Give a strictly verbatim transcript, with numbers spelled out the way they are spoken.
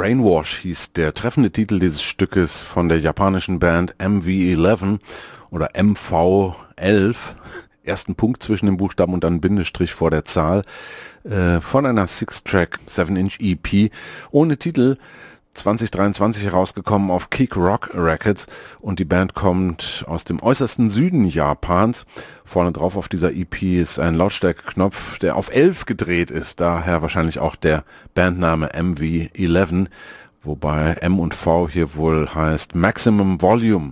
Brainwash hieß der treffende Titel dieses Stückes von der japanischen Band M V elf oder M V elf, ersten Punkt zwischen den Buchstaben und dann Bindestrich vor der Zahl, äh, von einer Six-Track seven Inch E P ohne Titel, zwanzig dreiundzwanzig herausgekommen auf Kick Rock Records, und die Band kommt aus dem äußersten Süden Japans. Vorne drauf auf dieser E P ist ein Lautstärkeknopf, der auf elf gedreht ist, daher wahrscheinlich auch der Bandname M V elf, wobei M und V hier wohl heißt Maximum Volume.